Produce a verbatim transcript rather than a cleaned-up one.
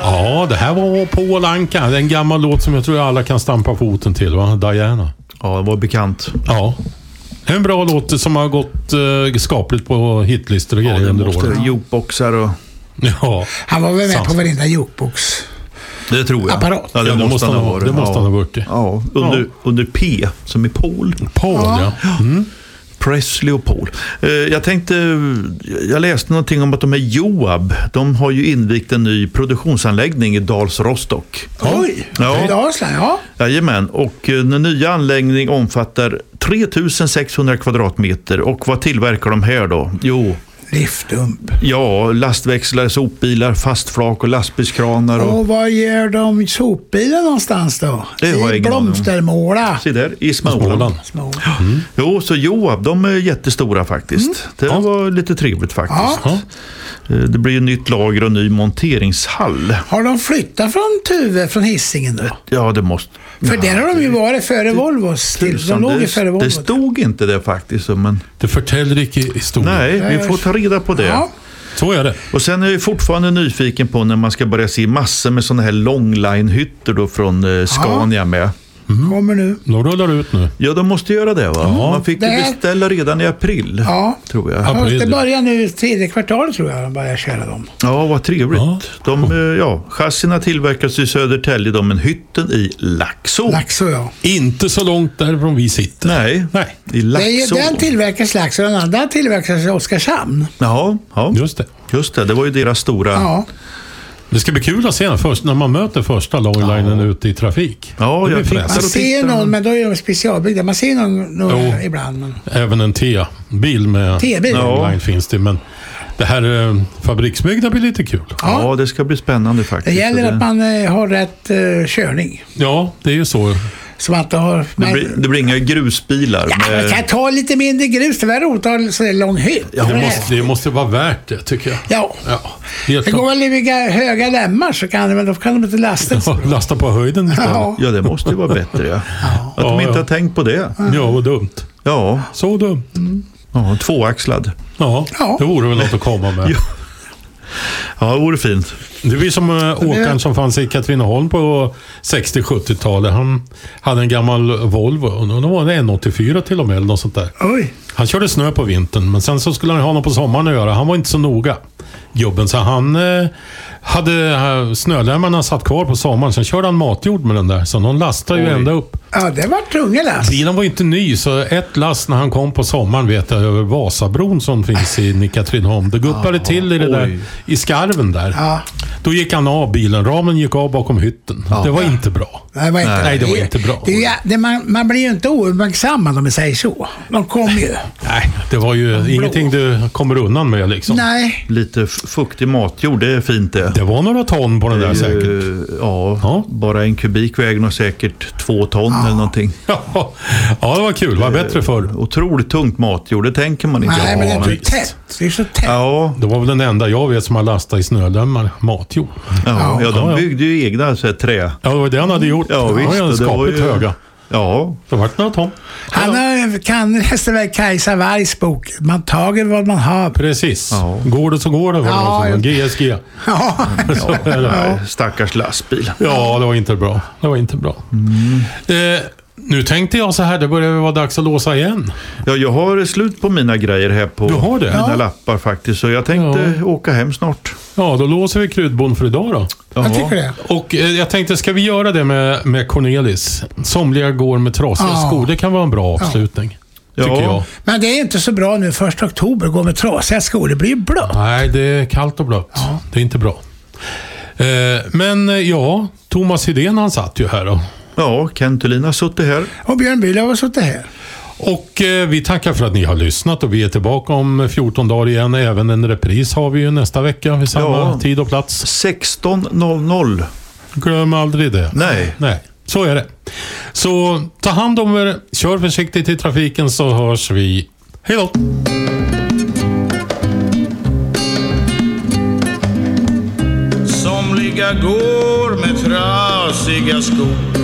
Ja, det här var Paul Anka. Det är en gammal låt som jag tror alla kan stampa foten till, va? Diana. Ja, det var bekant. Ja. En bra låt som har gått uh, skapligt på hitlistor och grejer ja, under åren. Jukeboxar och... Ja. Han var väl med Sant. på varenda jukebox. Det tror jag. Apparat. Ja, det, ja, det måste måste han ha varit. Det måste ja. han ha varit. Ja, under, ja. under P, som är Paul. Paul, ja. ja. Mm. Presley och Paul. Jag tänkte, jag läste någonting om att de är Joab. De har ju invigt en ny produktionsanläggning i Dals Rostock. Oj, ja. i Dalsland, ja. Jajamän, och den nya anläggningen omfattar tre tusen sexhundra kvadratmeter. Och vad tillverkar de här då? Jo, liftdump. Ja, lastväxlar, sopbilar, fastflak och lastbilskranar. Och, och vad gör de sopbilar någonstans då? Det har jag I Blomstermåla. Se där, i Småland. Småland. Mm. Jo, så Joab, de är jättestora faktiskt. Mm. Det ja. var lite trevligt faktiskt. Ja. Det blir ett nytt lager och ny monteringshall. Har de flyttat från Tuve, från Hisingen då? Ja, det måste... För ja, där har de ju varit före det, Volvos. Till. Tusan, de låg det, ju före Volvo. Det stod inte det faktiskt. Men... Det förtäller inte historien. Nej, vi får ta reda på det. Ja. Så är det. Och sen är jag fortfarande nyfiken på när man ska börja se massor med sådana här longline-hytter då från eh, Scania ja. med. Mm. Kommer nu. De rullar ut nu. Ja, de måste göra det, va? Ja. Man fick det ju beställa redan i april, ja. tror jag. Ja, det börjar nu tredje kvartalet, tror jag, de börjar köra dem. Ja, vad trevligt. Ja. De, ja, chassina tillverkas i Södertälje, de, men hytten i Laxå. Laxå, ja. Inte så långt därifrån vi sitter. Nej, Nej. i Laxå. Den tillverkas Laxå, den andra tillverkas i Oskarshamn. Ja, ja. Just det. Just det, det var ju deras stora... Ja. Det ska bli kul att se först när man möter första longlinen ja. ute i trafik. Ja, jag man ser någon, men då är de specialbyggda. Man ser någon, någon ibland. Men... Även en T-bil med T-bil. longline ja. finns det, men det här eh, fabriksbyggda blir lite kul. Ja. ja, det ska bli spännande faktiskt. Det gäller att man eh, har rätt eh, körning. Ja, det är ju så. Som att har, det, blir, det blir inga grusbilar. Ja, med... man kan ta lite mindre grus. Det var roligt att ha så lång hytt. Ja, det, måste, det måste vara värt det, tycker jag. Ja. ja det går väl i höga lämmar så kan de, då kan de inte lasta. Ja, lasta på höjden istället. Ja. ja, det måste ju vara bättre. Ja. ja. Att de ja, inte ja. har tänkt på det. Ja, vad dumt. Ja. Så dumt. Mm. Ja, tvåaxlad. Ja, ja, det vore väl något att komma med. Ja. Ja, det vore fint. Det var som äh, åkaren som fanns i Katrineholm på sextio-sjuttiotalet. Han hade en gammal Volvo. Och då var det en åttiofyra till och med. Eller något sånt där. Oj. Han körde snö på vintern. Men sen så skulle han ha något på sommaren att göra. Han var inte så noga. Jobben. Så han äh, hade äh, snölämmarna satt kvar på sommaren. Sen körde han matjord med den där. Så någon lastade ju ända upp. Ja, det var tunga last. Bilen var inte ny. Så ett last när han kom på sommaren, vet jag, över Vasabron som finns i Katrineholm. Det guppade ja, till i det där, i skarven där. Ja. Då gick han av bilen. Ramen gick av bakom hytten. Ja. Det var inte bra. Nej, det var inte, Nej, det var inte bra. Det, det, det, man, man blir ju inte ouppmärksam om man säger så. De kommer ju. Nej, det var ju de ingenting du kommer undan med liksom. Nej. Lite fuktig matjord, det är fint det. Det var några ton på den där säkert. Ja, ja, bara en kubik väger nog säkert två ton ja. eller någonting. Ja, ja, det var kul. Det var bättre förr. Otroligt tungt matjord, det tänker man inte. Nej, men det är ja, så tätt. Det är så tätt. Ja. Det var väl den enda jag vet som har lastat i snödämmar matjord. Ja, ja, de byggde ju egna så här, trä. Ja, det var det han hade gjort. Ja, visst. Ja, det var ju höga. Ja. Det var några ton. Han har, kan nästan väl Kajsa Wargs bok. Man tager vad man har. Precis. Ja. Går det så går det. Ja, ja. G S G. Ja. Så är det. Ja. Stackars lastbil. Ja, det var inte bra. Det var inte bra. Mm. Eh, nu tänkte jag så här, det börjar vara dags att låsa igen. Ja, jag har slut på mina grejer här på du har det? mina ja. lappar faktiskt. Så jag tänkte ja. åka hem snart. Ja, då låser vi kryddbon för idag då. Jag Jaha. tycker det. Och eh, jag tänkte, ska vi göra det med, med Cornelis? Somliga går med trasiga ja. skor. Det kan vara en bra avslutning. Ja. Tycker jag. Men det är inte så bra nu första oktober att gå med trasiga skor. Det blir ju blött. Nej, det är kallt och blött. Ja. Det är inte bra. Eh, men ja, Thomas Hedén han satt ju här då. Ja, Kent Thulin har suttit här. Och Björn Bülow har suttit här. Och eh, vi tackar för att ni har lyssnat och vi är tillbaka om fjorton dagar igen. Även en repris har vi ju nästa vecka vid samma ja. tid och plats. sexton noll noll. Glöm aldrig det. Nej. Nej, så är det. Så ta hand om er, kör försiktigt i trafiken så hörs vi. Hej då! Somliga går med trasiga skor.